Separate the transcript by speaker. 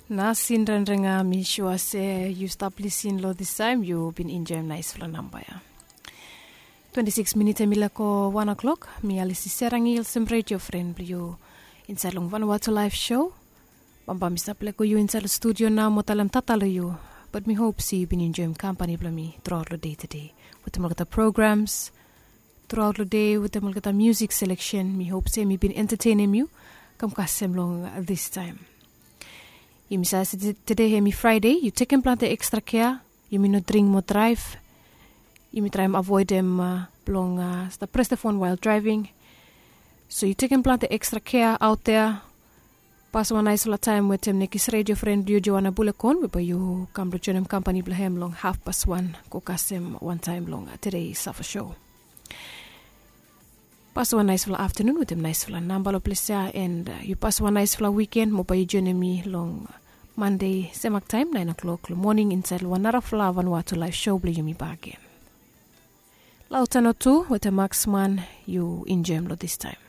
Speaker 1: Nasin renga mi sure say you stop listening lo this time. You've been enjoying nice for number ya. 26 minutes mila ko 1 o'clock. Mi alisi serangil celebrate your friend you inside long Vanuatu live show. Bamba mi stop ko you inside the studio na mo talam tatalo you. But me hope see you been enjoying company bla me throughout the day today. With the programs throughout the day with the music selection. Me hope say me been entertaining you. Come kasem long this time. You say today me Friday, you take and plant the extra care, you may not drink more drive, you may try and avoid them press the phone while driving. So you take and plant the extra care out there, pass one nice time with them, nekis radio friend you Joanna Bulakon, but you come to join company blahem long 1:30, kokasem one time long today suffer show. Pass one nice afternoon with them nice number of places and you pass one nice weekend mo pa you join me long Monday semak time 9 o'clock morning inside Wanara Vanuatu live show bli yumi back again. Lautano 2 with the Maxman you enjoy this time.